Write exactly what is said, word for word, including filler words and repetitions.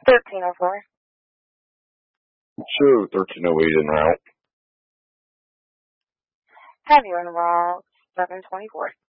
thirteen oh four. Show thirteen oh eight en route. Have you en route seven twenty-four.